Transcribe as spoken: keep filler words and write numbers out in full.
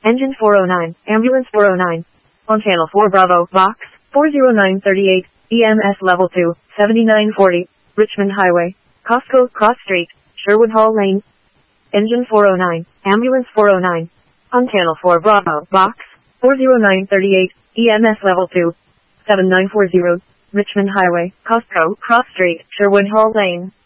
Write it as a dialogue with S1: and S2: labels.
S1: Engine four oh nine, Ambulance four oh nine. On Channel four Bravo, Box, four oh nine thirty-eight, E M S Level two, seventy-nine forty, Richmond Highway, Costco, Cross Street, Sherwood Hall Lane. Engine four oh nine, Ambulance four oh nine. On Channel four Bravo, Box, four oh nine thirty-eight, E M S Level two, seventy-nine forty, Richmond Highway, Costco, Cross Street, Sherwood Hall Lane.